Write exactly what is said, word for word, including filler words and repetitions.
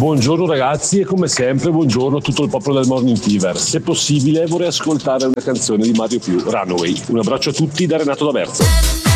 Buongiorno ragazzi e come sempre buongiorno a tutto il popolo del Morning Fever. Se possibile vorrei ascoltare una canzone di Mario Più, Runaway. Un abbraccio a tutti da Renato D'Aversa.